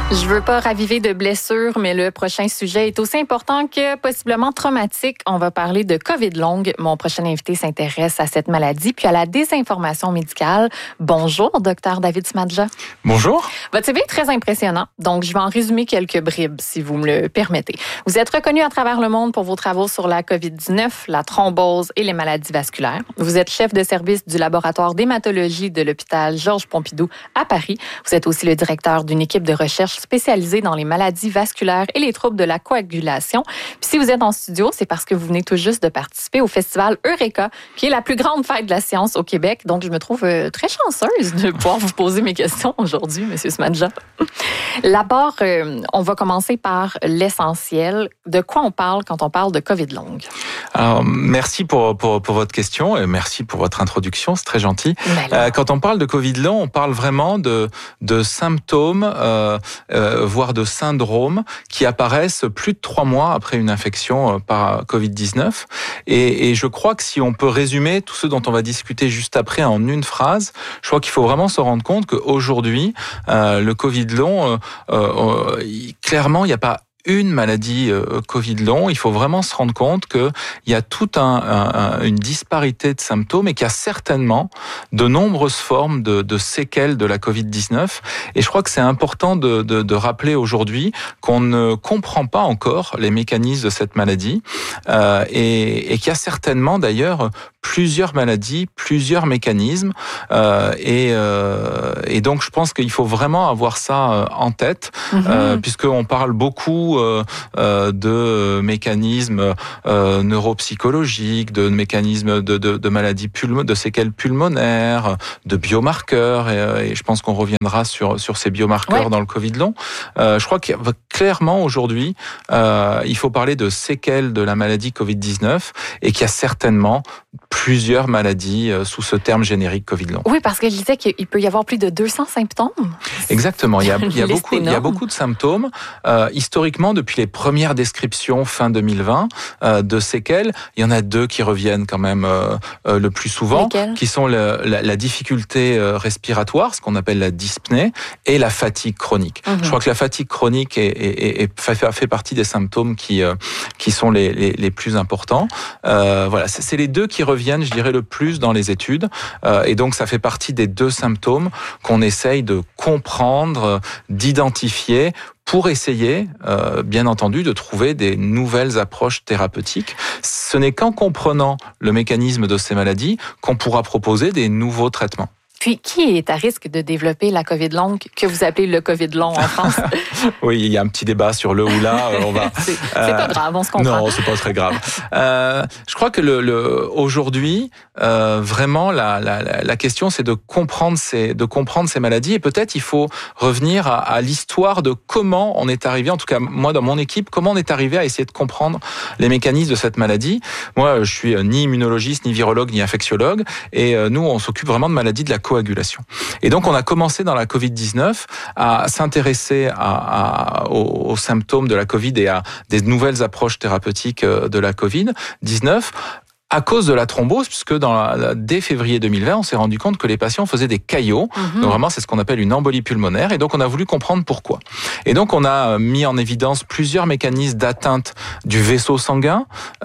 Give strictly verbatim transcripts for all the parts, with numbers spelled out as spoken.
Je veux pas raviver de blessures, mais le prochain sujet est aussi important que possiblement traumatique. On va parler de COVID longue. Mon prochain invité s'intéresse à cette maladie puis à la désinformation médicale. Bonjour, docteur David Smadja. Bonjour. Votre C V est très impressionnant, donc je vais en résumer quelques bribes, si vous me le permettez. Vous êtes reconnu à travers le monde pour vos travaux sur la COVID dix-neuf, la thrombose et les maladies vasculaires. Vous êtes chef de service du laboratoire d'hématologie de l'hôpital Georges Pompidou à Paris. Vous êtes aussi le directeur d'une équipe de recherche spécialisée dans les maladies vasculaires et les troubles de la coagulation. Puis si vous êtes en studio, c'est parce que vous venez tout juste de participer au festival Eureka, qui est la plus grande fête de la science au Québec. Donc, je me trouve euh, très chanceuse de pouvoir vous poser mes questions aujourd'hui, M. Smadja. D'abord, euh, on va commencer par l'essentiel. De quoi on parle quand on parle de COVID longue? Alors, merci pour, pour, pour votre question et merci pour votre introduction, c'est très gentil. Euh, quand on parle de COVID long, on parle vraiment de, de symptômes, euh, euh, voire de syndromes qui apparaissent plus de trois mois après une infection par COVID dix-neuf. Et, et je crois que si on peut résumer tout ce dont on va discuter juste après en une phrase, je crois qu'il faut vraiment se rendre compte qu'aujourd'hui, euh, le COVID long, euh, euh, clairement, il n'y a pas une maladie euh, COVID long, il faut vraiment se rendre compte qu'il y a toute un, un, une disparité de symptômes et qu'il y a certainement de nombreuses formes de, de séquelles de la COVID dix-neuf. Et je crois que c'est important de, de, de rappeler aujourd'hui qu'on ne comprend pas encore les mécanismes de cette maladie euh, et, et qu'il y a certainement d'ailleurs plusieurs maladies, plusieurs mécanismes euh, et, euh, et donc je pense qu'il faut vraiment avoir ça en tête mmh. euh, puisqu'on parle beaucoup euh, euh, de mécanismes euh, neuropsychologiques, de mécanismes de, de, de maladies pulmo- de séquelles pulmonaires, de biomarqueurs et, et je pense qu'on reviendra sur, sur ces biomarqueurs ouais. dans le COVID long. Euh, je crois que clairement aujourd'hui, euh, il faut parler de séquelles de la maladie COVID dix-neuf et qu'il y a certainement plusieurs maladies sous ce terme générique COVID long. Oui, parce que je disais qu'il peut y avoir plus de deux cents symptômes. Exactement, il y a, il y a, beaucoup, il y a beaucoup de symptômes. Euh, historiquement, depuis les premières descriptions fin deux mille vingt euh, de séquelles, il y en a deux qui reviennent quand même euh, euh, le plus souvent, Lesquelles? Qui sont le, la, la difficulté respiratoire, ce qu'on appelle la dyspnée, et la fatigue chronique. Mm-hmm. Je crois que la fatigue chronique est, est, est, est, fait, fait partie des symptômes qui, euh, qui sont les, les, les plus importants. Euh, voilà, c'est, c'est les deux qui reviennent, je dirais, le plus dans les études. Euh, et donc, ça fait partie des deux symptômes qu'on essaye de comprendre, d'identifier pour essayer, euh, bien entendu, de trouver des nouvelles approches thérapeutiques. Ce n'est qu'en comprenant le mécanisme de ces maladies qu'on pourra proposer des nouveaux traitements. Puis, qui est à risque de développer la COVID longue, que vous appelez le COVID long en France? Oui, il y a un petit débat sur le ou la. On va. c'est, c'est euh, pas grave, on se comprend. Non, c'est pas très grave. Euh, je crois que le, le aujourd'hui, euh, vraiment, la, la, la question, c'est de comprendre ces, de comprendre ces maladies. Et peut-être, il faut revenir à, à l'histoire de comment on est arrivé. En tout cas, moi, dans mon équipe, comment on est arrivé à essayer de comprendre les mécanismes de cette maladie. Moi, je suis ni immunologiste, ni virologue, ni infectiologue, et nous, on s'occupe vraiment de maladies de la coagulation. Et donc, on a commencé dans la COVID dix-neuf à s'intéresser à, à, aux, aux symptômes de la Covid et à des nouvelles approches thérapeutiques de la COVID dix-neuf. À cause de la thrombose, puisque dans la, dès février deux mille vingt, on s'est rendu compte que les patients faisaient des caillots. Mmh. Donc vraiment, c'est ce qu'on appelle une embolie pulmonaire. Et donc, on a voulu comprendre pourquoi. Et donc, on a mis en évidence plusieurs mécanismes d'atteinte du vaisseau sanguin,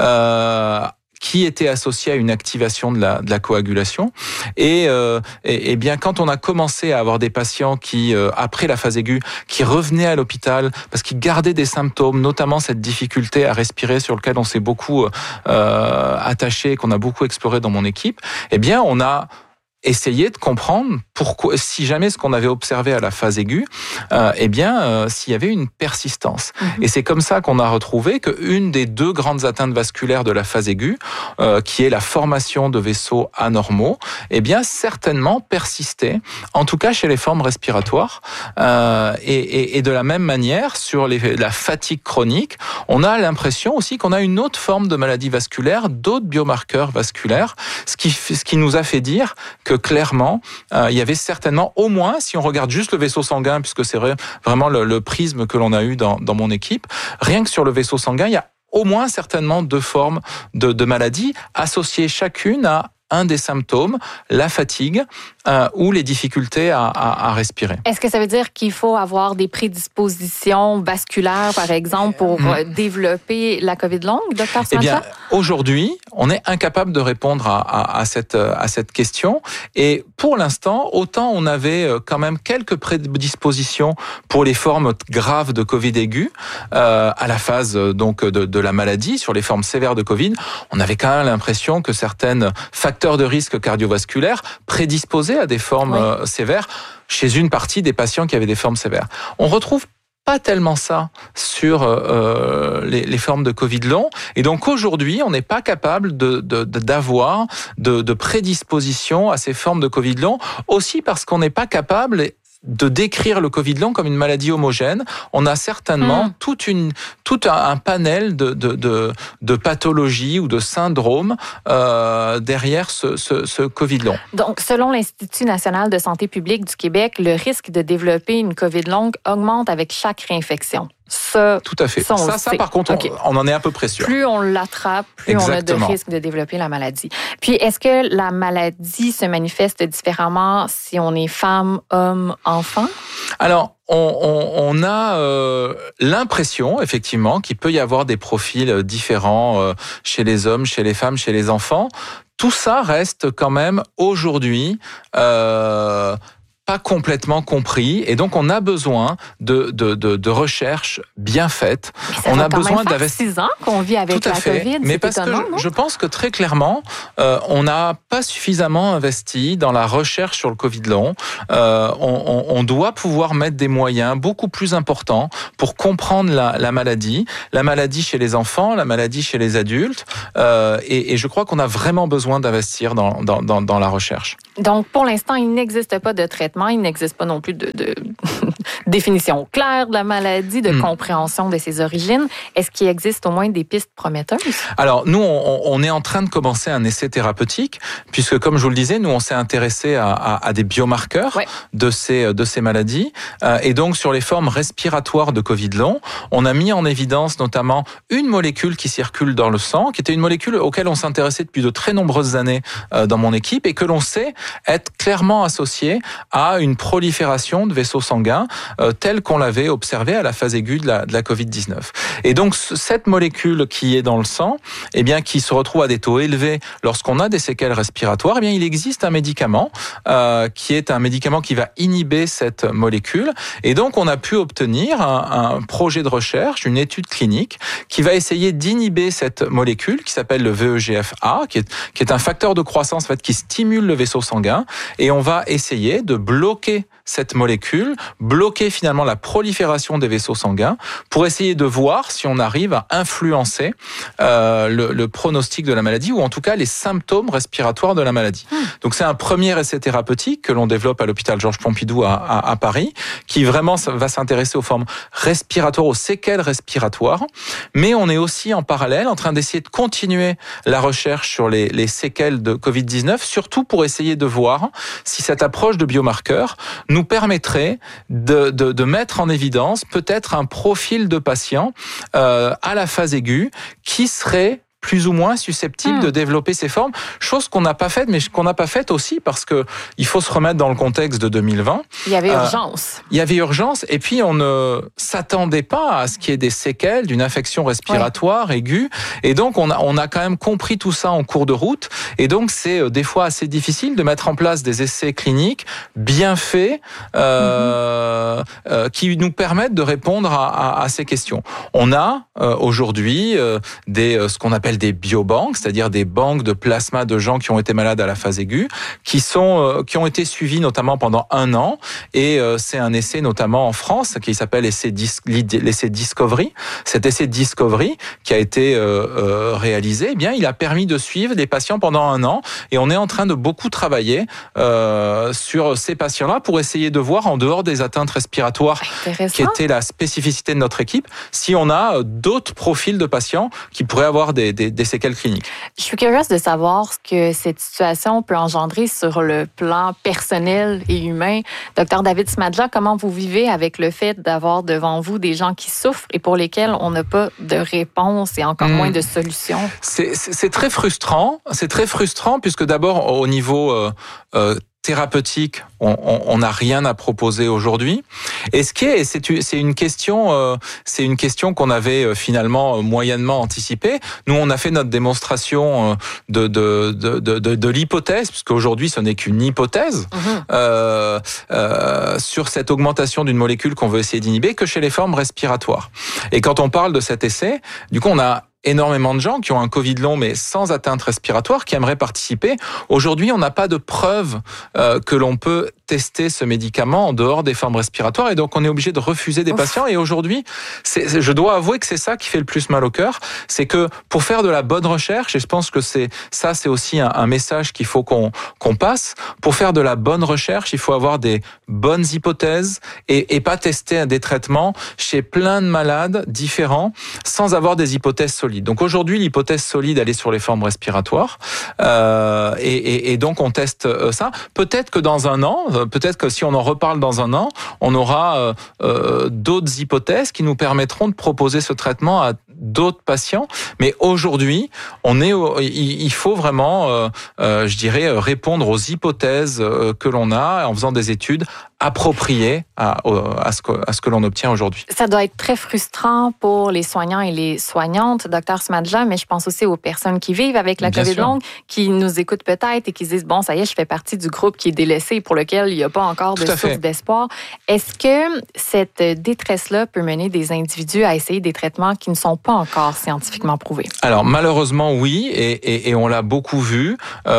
euh, qui était associé à une activation de la, de la coagulation. Et, euh, et, et bien, quand on a commencé à avoir des patients qui, euh, après la phase aiguë, qui revenaient à l'hôpital parce qu'ils gardaient des symptômes, notamment cette difficulté à respirer sur lequel on s'est beaucoup euh, attaché, qu'on a beaucoup exploré dans mon équipe, eh bien, on a essayer de comprendre pourquoi, si jamais ce qu'on avait observé à la phase aiguë, euh, eh bien, euh, s'il y avait une persistance. Mmh. Et c'est comme ça qu'on a retrouvé qu'une des deux grandes atteintes vasculaires de la phase aiguë, euh, qui est la formation de vaisseaux anormaux, eh bien, certainement persistait, en tout cas chez les formes respiratoires. Euh, et, et, et de la même manière, sur les, la fatigue chronique, on a l'impression aussi qu'on a une autre forme de maladie vasculaire, d'autres biomarqueurs vasculaires, ce qui, ce qui nous a fait dire que clairement, euh, il y avait certainement, au moins, si on regarde juste le vaisseau sanguin, puisque c'est vrai, vraiment le, le prisme que l'on a eu dans, dans mon équipe, rien que sur le vaisseau sanguin, il y a au moins certainement deux formes de, de maladies associées chacune à un des symptômes, la fatigue euh, ou les difficultés à, à, à respirer. Est-ce que ça veut dire qu'il faut avoir des prédispositions vasculaires, par exemple, pour mmh. développer la COVID longue, docteur Smatsa? Eh bien, aujourd'hui, on est incapable de répondre à, à, à, cette, à cette question. Et pour l'instant, autant on avait quand même quelques prédispositions pour les formes graves de Covid aigu, euh, à la phase donc de, de la maladie, sur les formes sévères de Covid, on avait quand même l'impression que certains facteurs de risque cardiovasculaires prédisposaient à des formes oui. sévères chez une partie des patients qui avaient des formes sévères. On retrouve pas tellement ça sur euh, les, les formes de Covid long. Et donc aujourd'hui, on n'est pas capable de, de, de, d'avoir de, de prédisposition à ces formes de Covid long, aussi parce qu'on n'est pas capable de décrire le Covid long comme une maladie homogène. On a certainement mmh. toute une, tout un, un panel de, de, de, de pathologies ou de syndromes euh, derrière ce, ce, ce Covid long. Donc, selon l'Institut national de santé publique du Québec, le risque de développer une COVID longue augmente avec chaque réinfection. Ça, Tout à fait. Ça, ça, ça par contre, okay. on, on en est à peu près sûr. Plus on l'attrape, plus Exactement. on a de risque de développer la maladie. Puis, est-ce que la maladie se manifeste différemment si on est femme, homme, enfant? Alors, on, on, on a euh, l'impression, effectivement, qu'il peut y avoir des profils différents euh, chez les hommes, chez les femmes, chez les enfants. Tout ça reste quand même aujourd'hui... Euh, pas complètement compris, et donc on a besoin de de de, de recherches bien faites. Ça on va a quand besoin même faire six ans qu'on vit avec Tout à la fait. COVID. Mais parce étonnant, que non? je, je pense que très clairement, euh, on n'a pas suffisamment investi dans la recherche sur le Covid long. Euh, on, on, on doit pouvoir mettre des moyens beaucoup plus importants pour comprendre la, la maladie, la maladie chez les enfants, la maladie chez les adultes, euh, et, et je crois qu'on a vraiment besoin d'investir dans dans dans, dans la recherche. Donc pour l'instant, il n'existe pas de traitement, il n'existe pas non plus de, de définition claire de la maladie, de mmh. compréhension de ses origines. Est-ce qu'il existe au moins des pistes prometteuses? Alors, nous, on, on est en train de commencer un essai thérapeutique, puisque, comme je vous le disais, nous, on s'est intéressé à, à, à des biomarqueurs ouais. de ces, de ces maladies. Euh, et donc, sur les formes respiratoires de Covid long, on a mis en évidence notamment une molécule qui circule dans le sang, qui était une molécule auquel on s'intéressait depuis de très nombreuses années euh, dans mon équipe, et que l'on sait être clairement associée à une prolifération de vaisseaux sanguins euh, telle qu'on l'avait observé à la phase aiguë de la, de la covid dix-neuf. Et donc, cette molécule qui est dans le sang, eh bien, qui se retrouve à des taux élevés lorsqu'on a des séquelles respiratoires, eh bien, il existe un médicament euh, qui est un médicament qui va inhiber cette molécule. Et donc, on a pu obtenir un, un projet de recherche, une étude clinique qui va essayer d'inhiber cette molécule qui s'appelle le V E G F A, qui est, qui est un facteur de croissance en fait, qui stimule le vaisseau sanguin. Et on va essayer de bloquer cette molécule, bloquer finalement la prolifération des vaisseaux sanguins pour essayer de voir si on arrive à influencer euh, le, le pronostic de la maladie ou en tout cas les symptômes respiratoires de la maladie. Mmh. Donc c'est un premier essai thérapeutique que l'on développe à l'hôpital Georges Pompidou à, à, à Paris qui vraiment va s'intéresser aux formes respiratoires, aux séquelles respiratoires. Mais on est aussi en parallèle en train d'essayer de continuer la recherche sur les, les séquelles de covid dix-neuf, surtout pour essayer de voir si cette approche de biomarqueurs nous permettrait de, de, de mettre en évidence peut-être un profil de patient euh, à la phase aiguë qui serait plus ou moins susceptible mmh. de développer ces formes, chose qu'on n'a pas faite, mais qu'on n'a pas faite aussi parce que il faut se remettre dans le contexte de deux mille vingt. Il y avait urgence. Euh, il y avait urgence, et puis on ne s'attendait pas à ce qu'il y ait des séquelles d'une infection respiratoire ouais. aiguë, et donc on a, on a quand même compris tout ça en cours de route, et donc c'est des fois assez difficile de mettre en place des essais cliniques bien faits euh, mmh. euh, qui nous permettent de répondre à, à, à ces questions. On a euh, aujourd'hui euh, des euh, ce qu'on appelle des biobanques, c'est-à-dire des banques de plasma de gens qui ont été malades à la phase aiguë, qui sont euh, qui ont été suivis notamment pendant un an, et euh, c'est un essai notamment en France qui s'appelle l'essai, Dis- l'essai Discovery. Cet essai Discovery qui a été euh, euh, réalisé, eh bien il a permis de suivre des patients pendant un an, et on est en train de beaucoup travailler euh, sur ces patients-là pour essayer de voir en dehors des atteintes respiratoires respiratoire, qui était la spécificité de notre équipe, si on a d'autres profils de patients qui pourraient avoir des, des, des séquelles cliniques. Je suis curieuse de savoir ce que cette situation peut engendrer sur le plan personnel et humain. Docteur David Smadja, comment vous vivez avec le fait d'avoir devant vous des gens qui souffrent et pour lesquels on n'a pas de réponse et encore mmh. moins de solutions? C'est, c'est, c'est très frustrant. C'est très frustrant puisque d'abord, au niveau euh, euh, thérapeutique, on n'a rien à proposer aujourd'hui. Et ce qui est, c'est, c'est une question, euh, c'est une question qu'on avait finalement moyennement anticipée. Nous, on a fait notre démonstration de de de de, de, de l'hypothèse, puisqu'aujourd'hui, ce n'est qu'une hypothèse mmh. euh, euh, sur cette augmentation d'une molécule qu'on veut essayer d'inhiber que chez les formes respiratoires. Et quand on parle de cet essai, du coup, on a énormément de gens qui ont un Covid long mais sans atteinte respiratoire qui aimeraient participer. Aujourd'hui, on n'a pas de preuve euh, que l'on peut tester ce médicament en dehors des formes respiratoires et donc on est obligé de refuser des Ouf. patients. Et aujourd'hui, c'est, c'est, je dois avouer que c'est ça qui fait le plus mal au cœur, c'est que pour faire de la bonne recherche, et je pense que c'est ça, c'est aussi un, un message qu'il faut qu'on, qu'on passe, pour faire de la bonne recherche, il faut avoir des bonnes hypothèses et, et pas tester des traitements chez plein de malades différents sans avoir des hypothèses solides. Donc aujourd'hui, l'hypothèse solide, elle est sur les formes respiratoires, euh, et, et, et donc on teste ça. Peut-être que dans un an, peut-être que si on en reparle dans un an, on aura euh, euh, d'autres hypothèses qui nous permettront de proposer ce traitement à d'autres patients. Mais aujourd'hui, on est, au, il faut vraiment, euh, euh, je dirais, répondre aux hypothèses que l'on a en faisant des études appropriées à, à, ce, que, à ce que l'on obtient aujourd'hui. Ça doit être très frustrant pour les soignants et les soignantes, docteur Smadja, mais je pense aussi aux personnes qui vivent avec la Bien COVID sûr. longue, qui nous écoutent peut-être et qui se disent, bon, ça y est, je fais partie du groupe qui est délaissé pour lequel il n'y a pas encore Tout de source d'espoir. Est-ce que cette détresse-là peut mener des individus à essayer des traitements qui ne sont pas encore scientifiquement prouvés? Alors, malheureusement, oui, et, et, et on l'a beaucoup vu.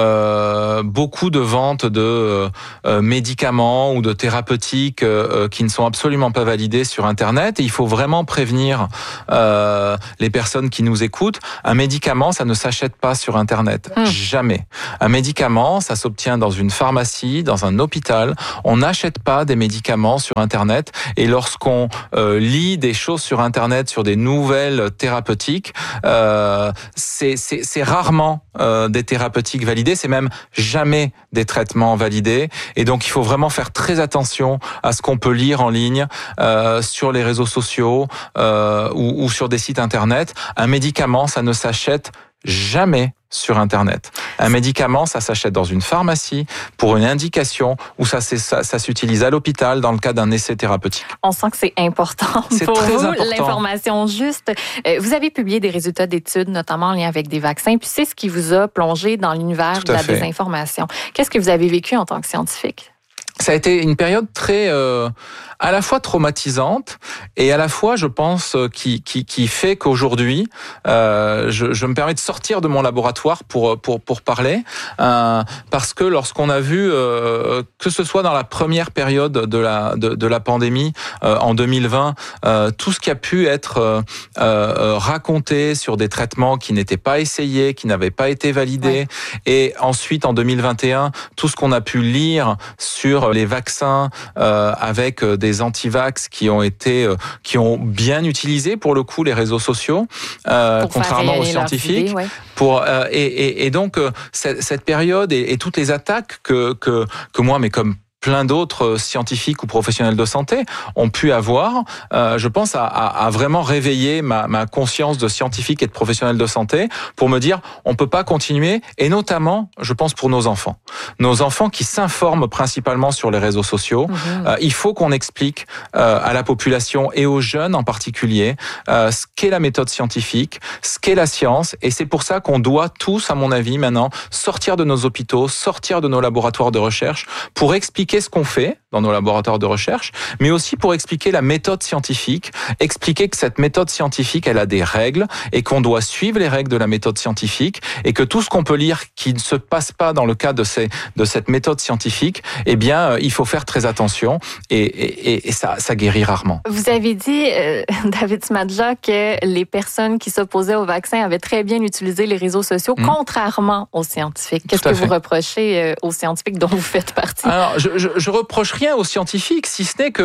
Euh, beaucoup de ventes de euh, médicaments ou de thérapeutiques euh, qui ne sont absolument pas validés sur Internet. Et il faut vraiment prévenir euh, les personnes qui nous écoutent. Un médicament, ça ne s'achète pas sur Internet. Hum. Jamais. Un médicament, ça s'obtient dans une pharmacie, dans un hôpital. On n'achète pas des médicaments sur Internet. Et lorsqu'on euh, lit des choses sur Internet, sur des nouvelles thérapeutiques, euh, c'est, c'est, c'est rarement euh, des thérapeutiques validées. C'est même jamais des traitements validés. Et donc, il faut vraiment faire très attention à ce qu'on peut lire en ligne euh, sur les réseaux sociaux euh, ou, ou sur des sites Internet. Un médicament, ça ne s'achète jamais sur Internet. Un médicament, ça s'achète dans une pharmacie pour une indication ou ça, c'est, ça, ça s'utilise à l'hôpital dans le cas d'un essai thérapeutique. On sent que c'est important c'est pour très vous, important. L'information juste. Vous avez publié des résultats d'études, notamment en lien avec des vaccins, puis c'est ce qui vous a plongé dans l'univers de la fait. désinformation. Qu'est-ce que vous avez vécu en tant que scientifique? Ça a été une période très, euh, à la fois traumatisante et à la fois, je pense, qui qui, qui fait qu'aujourd'hui, euh, je, je me permets de sortir de mon laboratoire pour pour pour parler, euh, parce que lorsqu'on a vu euh, que ce soit dans la première période de la de, de la pandémie euh, en deux mille vingt, euh, tout ce qui a pu être euh, euh, raconté sur des traitements qui n'étaient pas essayés, qui n'avaient pas été validés, ouais. Et ensuite en deux mille vingt et un, tout ce qu'on a pu lire sur les vaccins euh, avec des anti-vax qui ont été, euh, qui ont bien utilisé pour le coup les réseaux sociaux, euh, contrairement aux scientifiques. Idée, ouais. Pour euh, et, et, et donc euh, cette, cette période et, et toutes les attaques que que que moi, mais comme plein d'autres scientifiques ou professionnels de santé ont pu avoir, euh, je pense, à, à, à vraiment réveiller ma, ma conscience de scientifique et de professionnel de santé pour me dire on peut pas continuer, et notamment, je pense, pour nos enfants. Nos enfants qui s'informent principalement sur les réseaux sociaux, mmh. euh, il faut qu'on explique euh, à la population et aux jeunes en particulier euh, ce qu'est la méthode scientifique, ce qu'est la science, et c'est pour ça qu'on doit tous, à mon avis, maintenant, sortir de nos hôpitaux, sortir de nos laboratoires de recherche pour expliquer ce qu'on fait dans nos laboratoires de recherche, mais aussi pour expliquer la méthode scientifique, expliquer que cette méthode scientifique, elle a des règles et qu'on doit suivre les règles de la méthode scientifique et que tout ce qu'on peut lire qui ne se passe pas dans le cadre de, ces, de cette méthode scientifique, eh bien, il faut faire très attention et, et, et ça, ça guérit rarement. Vous avez dit, euh, David Smadja, que les personnes qui s'opposaient au vaccin avaient très bien utilisé les réseaux sociaux, mmh. contrairement aux scientifiques. Qu'est-ce que fait. vous reprochez aux scientifiques dont vous faites partie? Alors, je, je, je reproche rien aux scientifiques, si ce n'est que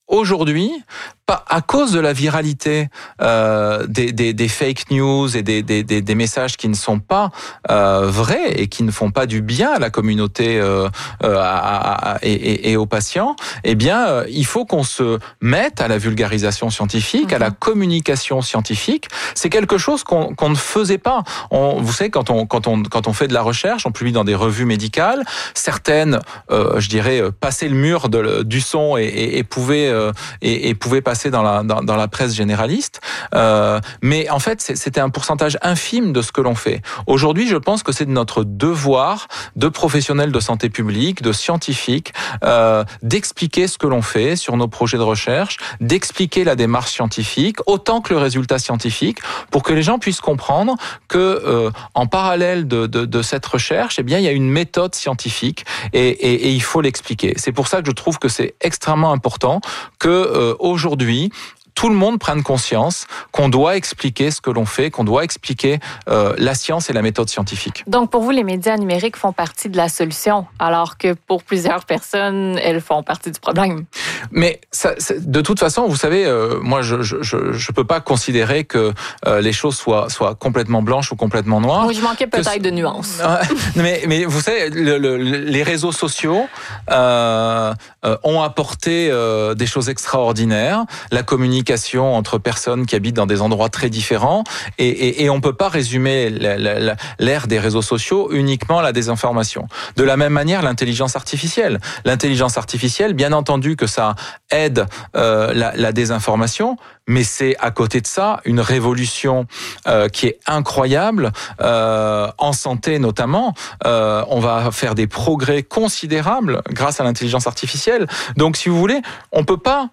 aujourd'hui, pas à cause de la viralité euh, des, des, des fake news et des, des, des messages qui ne sont pas euh, vrais et qui ne font pas du bien à la communauté euh, euh, à, à, et, et, et aux patients, eh bien, euh, il faut qu'on se mette à la vulgarisation scientifique, mmh. à la communication scientifique. C'est quelque chose qu'on, qu'on ne faisait pas. On, vous savez, quand on, quand, on, quand on fait de la recherche, on publie dans des revues médicales, certaines, euh, je dirais, passaient le mur de, du son et, et, et pouvaient, euh, et, et pouvaient passer Dans la, dans, dans la presse généraliste, euh, mais en fait c'était un pourcentage infime de ce que l'on fait. Aujourd'hui, je pense que c'est de notre devoir de professionnels de santé publique, de scientifiques, euh, d'expliquer ce que l'on fait sur nos projets de recherche, d'expliquer la démarche scientifique autant que le résultat scientifique, pour que les gens puissent comprendre que euh, en parallèle de, de, de cette recherche, eh bien il y a une méthode scientifique et, et, et il faut l'expliquer. C'est pour ça que je trouve que c'est extrêmement important que euh, aujourd'hui tout le monde prenne conscience qu'on doit expliquer ce que l'on fait, qu'on doit expliquer euh, la science et la méthode scientifique. Donc, pour vous, les médias numériques font partie de la solution, alors que pour plusieurs personnes, elles font partie du problème. Mais ça, de toute façon, vous savez, euh, moi, je je, je je peux pas considérer que euh, les choses soient soient complètement blanches ou complètement noires. Oui, je manquais peut-être que... de nuances. mais mais vous savez, le, le, les réseaux sociaux euh, euh, ont apporté euh, des choses extraordinaires. La communication entre personnes qui habitent dans des endroits très différents et, et, et on peut pas résumer l'ère des réseaux sociaux uniquement à la désinformation. De la même manière, l'intelligence artificielle. L'intelligence artificielle, bien entendu que ça aide euh, la, la désinformation, mais c'est à côté de ça une révolution euh, qui est incroyable euh, en santé notamment. Euh, on va faire des progrès considérables grâce à l'intelligence artificielle. Donc, si vous voulez, on peut pas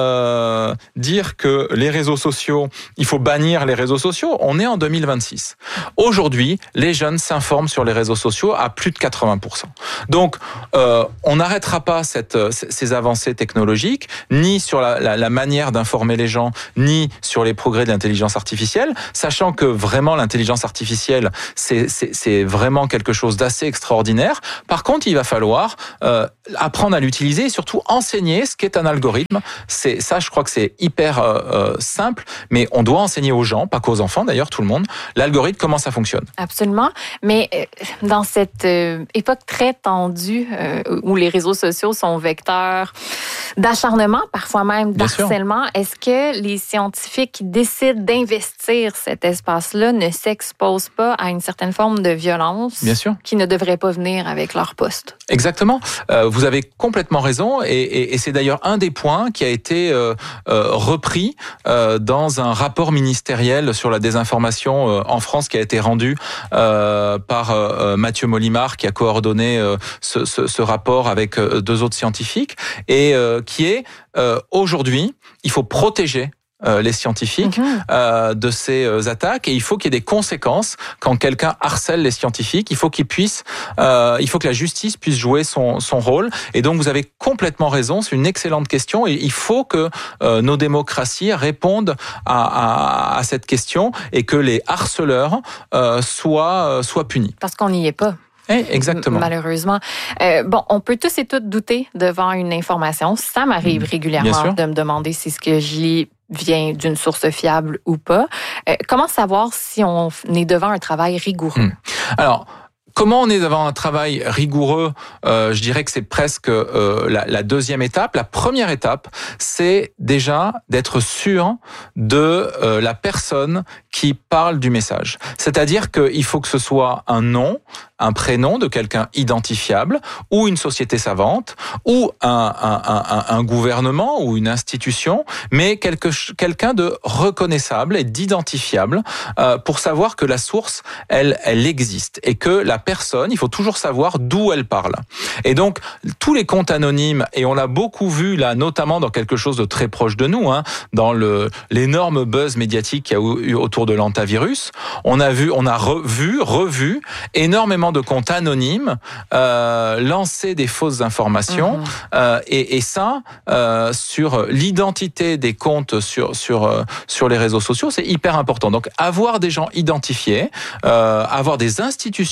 Euh, dire que les réseaux sociaux, il faut bannir les réseaux sociaux. On est en deux mille vingt-six. Aujourd'hui, les jeunes s'informent sur les réseaux sociaux à plus de quatre-vingts pour cent. Donc, euh, on n'arrêtera pas cette, ces avancées technologiques, ni sur la, la, la manière d'informer les gens, ni sur les progrès de l'intelligence artificielle, sachant que vraiment l'intelligence artificielle, c'est, c'est, c'est vraiment quelque chose d'assez extraordinaire. Par contre, il va falloir euh, apprendre à l'utiliser et surtout enseigner ce qu'est un algorithme. C'est ça, je crois que c'est hyper euh, simple, mais on doit enseigner aux gens, pas qu'aux enfants d'ailleurs, tout le monde, l'algorithme, comment ça fonctionne. Absolument, mais dans cette euh, époque très tendue euh, où les réseaux sociaux sont vecteurs d'acharnement, parfois même d'harcèlement, est-ce que les scientifiques qui décident d'investir cet espace-là ne s'exposent pas à une certaine forme de violence Bien sûr. qui ne devrait pas venir avec leur poste? Exactement, euh, vous avez complètement raison et, et, et c'est d'ailleurs un des points qui a été euh, euh, repris euh, dans un rapport ministériel sur la désinformation euh, en France qui a été rendu euh, par euh, Mathieu Molimar, qui a coordonné euh, ce, ce, ce rapport avec euh, deux autres scientifiques et euh, qui est euh, aujourd'hui, il faut protéger Euh, les scientifiques mmh. euh, de ces euh, attaques et il faut qu'il y ait des conséquences quand quelqu'un harcèle les scientifiques. Il faut qu'il puisse, euh, il faut que la justice puisse jouer son son rôle. Et donc vous avez complètement raison, c'est une excellente question et il faut que euh, nos démocraties répondent à, à, à cette question et que les harceleurs euh, soient euh, soient punis. Parce qu'on n'y est pas. Eh, exactement. Malheureusement. Euh, bon, on peut tous et toutes douter devant une information. Ça m'arrive mmh. régulièrement de me demander si ce que je lis vient d'une source fiable ou pas. Euh, comment savoir si on est devant un travail rigoureux? Mmh. Alors, comment on est devant un travail rigoureux? euh, Je dirais que c'est presque euh, la, la deuxième étape. La première étape, c'est déjà d'être sûr de euh, la personne qui parle du message. C'est-à-dire qu'il faut que ce soit un nom, un prénom de quelqu'un identifiable, ou une société savante, ou un, un, un, un gouvernement ou une institution, mais quelque, quelqu'un de reconnaissable et d'identifiable euh, pour savoir que la source, elle, elle existe et que la personne, il faut toujours savoir d'où elle parle. Et donc, tous les comptes anonymes, et on l'a beaucoup vu là, notamment dans quelque chose de très proche de nous, hein, dans le, l'énorme buzz médiatique qu'il y a eu autour de l'hantavirus, on a vu, on a revu, revu énormément de comptes anonymes euh, lancer des fausses informations mmh. euh, et, et ça euh, sur l'identité des comptes sur sur euh, sur les réseaux sociaux, c'est hyper important. Donc avoir des gens identifiés, euh, avoir des institutions connues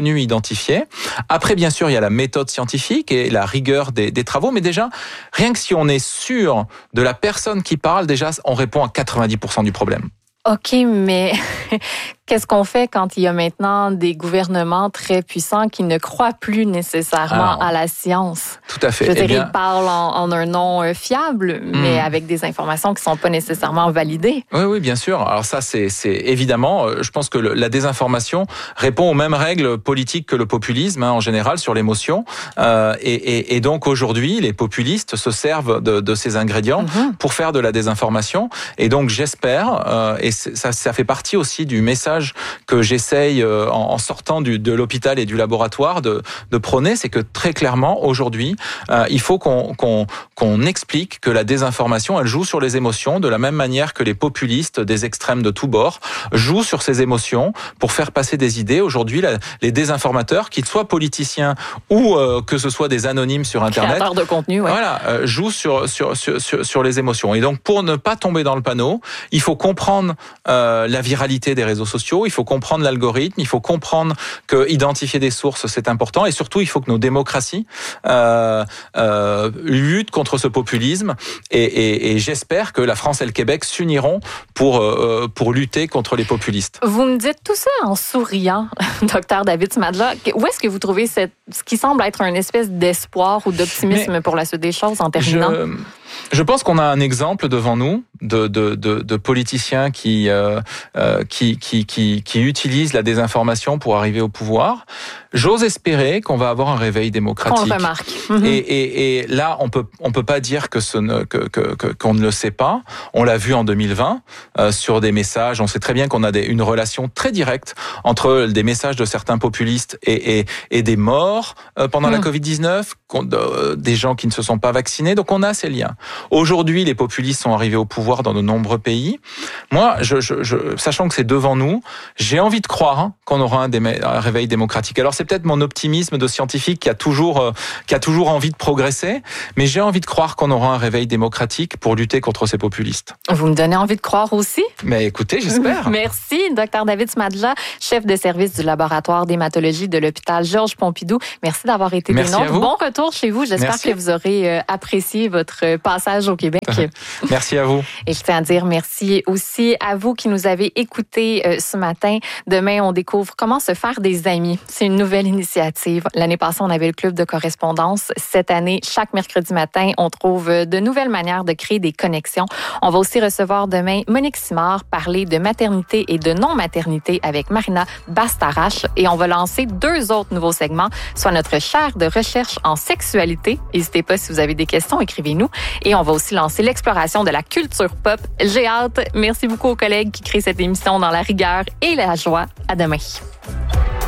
reconnus, identifiés. Après, bien sûr, il y a la méthode scientifique et la rigueur des, des travaux, mais déjà, rien que si on est sûr de la personne qui parle, déjà, on répond à quatre-vingt-dix pour cent du problème. OK, mais qu'est-ce qu'on fait quand il y a maintenant des gouvernements très puissants qui ne croient plus nécessairement Alors, à la science? Tout à fait. Je veux eh dire, bien, ils parlent en, en un nom fiable, hmm. mais avec des informations qui ne sont pas nécessairement validées. Oui, oui, bien sûr. Alors ça, c'est, c'est évidemment, je pense que le, la désinformation répond aux mêmes règles politiques que le populisme, hein, en général, sur l'émotion. Euh, et, et, et donc, aujourd'hui, les populistes se servent de, de ces ingrédients mm-hmm. pour faire de la désinformation. Et donc, j'espère, euh, et ça, ça fait partie aussi du message que j'essaye, euh, en, en sortant du, de l'hôpital et du laboratoire, de, de prôner, c'est que très clairement, aujourd'hui, euh, il faut qu'on, qu'on, qu'on explique que la désinformation, elle joue sur les émotions de la même manière que les populistes des extrêmes de tous bords jouent sur ces émotions pour faire passer des idées. Aujourd'hui, la, les désinformateurs, qu'ils soient politiciens ou euh, que ce soit des anonymes sur Internet, créateurs de contenu, ouais. voilà, euh, jouent sur, sur, sur, sur, sur les émotions. Et donc, pour ne pas tomber dans le panneau, il faut comprendre euh, la viralité des réseaux sociaux, il faut comprendre l'algorithme, il faut comprendre que identifier des sources, c'est important. Et surtout, il faut que nos démocraties euh, euh, luttent contre ce populisme. Et, et, et j'espère que la France et le Québec s'uniront pour, euh, pour lutter contre les populistes. Vous me dites tout ça en souriant, docteur David Smadla. Où est-ce que vous trouvez cette, ce qui semble être une espèce d'espoir ou d'optimisme Mais pour la suite des choses en terminant? Je... Je pense qu'on a un exemple devant nous de, de, de, de politiciens qui, euh, euh, qui, qui, qui, qui utilisent la désinformation pour arriver au pouvoir. J'ose espérer qu'on va avoir un réveil démocratique. Qu'on remarque. Mm-hmm. Et, et, et là, on peut, on peut pas dire que ce ne, que, que, que, qu'on ne le sait pas. On l'a vu en deux mille vingt euh, sur des messages. On sait très bien qu'on a des, une relation très directe entre des messages de certains populistes et, et, et des morts euh, pendant mm. la covid dix-neuf, euh, des gens qui ne se sont pas vaccinés. Donc on a ces liens. Aujourd'hui, les populistes sont arrivés au pouvoir dans de nombreux pays. Moi, je, je, je, sachant que c'est devant nous, j'ai envie de croire hein, qu'on aura un, déma- un réveil démocratique. Alors c'est peut-être mon optimisme de scientifique qui a toujours, euh, qui a toujours envie de progresser, mais j'ai envie de croire qu'on aura un réveil démocratique pour lutter contre ces populistes. Vous me donnez envie de croire aussi? Mais écoutez, j'espère. Merci, docteur David Smadla, chef de service du laboratoire d'hématologie de l'hôpital Georges Pompidou. Merci d'avoir été des nôtres. Bon retour chez vous. J'espère merci. que vous aurez euh, apprécié votre passage au Québec. Merci à vous. Et je tiens à dire merci aussi à vous qui nous avez écoutés euh, ce matin. Demain, on découvre comment se faire des amis. C'est une nouvelle initiative. L'année passée, on avait le club de correspondance. Cette année, chaque mercredi matin, on trouve de nouvelles manières de créer des connexions. On va aussi recevoir demain Monique Simard parler de maternité et de non-maternité avec Marina Bastarache. Et on va lancer deux autres nouveaux segments, soit notre chaire de recherche en sexualité. N'hésitez pas si vous avez des questions, écrivez-nous. Et on va aussi lancer l'exploration de la culture pop. J'ai hâte. Merci beaucoup aux collègues qui créent cette émission dans la rigueur et la joie. À demain.